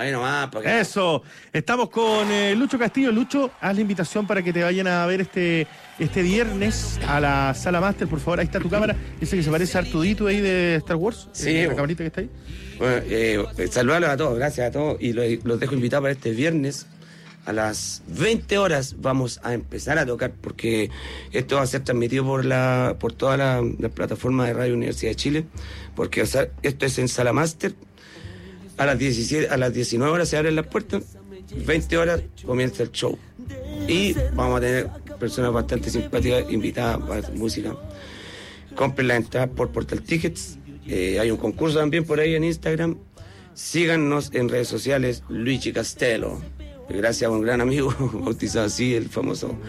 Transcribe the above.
ahí nomás. Porque... Eso, estamos con Lucho Castillo. Lucho, haz la invitación para que te vayan a ver este viernes a la Sala Master, por favor. Ahí está tu cámara, ese que se parece a Artudito ahí de Star Wars. Sí. La camarita que está ahí. Bueno, saludarlos a todos, gracias a todos. Y los dejo invitados para este viernes. A las 20 horas vamos a empezar a tocar, porque esto va a ser transmitido por toda la plataforma de Radio Universidad de Chile, porque o sea, esto es en Sala Master. A las 19 horas se abren las puertas, 20 horas comienza el show. Y vamos a tener personas bastante simpáticas invitadas para música. Compren la entrada por Portal Tickets. Hay un concurso también por ahí en Instagram. Síganos en redes sociales, Luigi Castelo. Gracias a un gran amigo bautizado así, el famoso